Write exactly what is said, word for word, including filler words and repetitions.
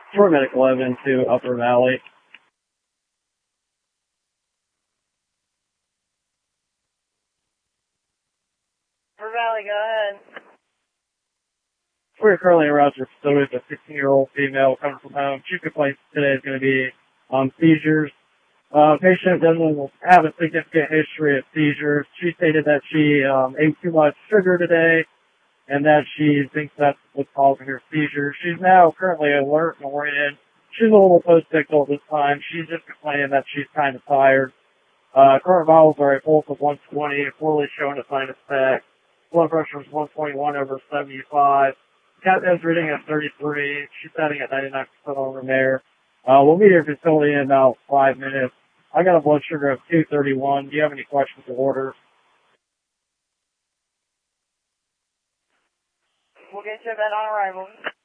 Short Medic eleven to Upper Valley. Upper Valley, go ahead. We're currently around your facility with a sixteen-year-old female coming from home. Chief complaint today is going to be um, seizures. Uh, patient doesn't have a significant history of seizures. She stated that she um, ate too much sugar today and that she thinks that's what's causing her seizures. She's now currently alert and oriented. She's a little post-ictal this time. She's just complaining that she's kind of tired. Uh, current vitals are a pulse of one twenty, poorly showing a sinus effect. Blood pressure is one twenty-one over seventy-five. Cat is reading at thirty-three. She's setting at ninety-nine percent on room air. Uh, we'll meet your facility in about five minutes. I got a blood sugar of two thirty-one. Do you have any questions or orders? We'll get you a bed on arrival.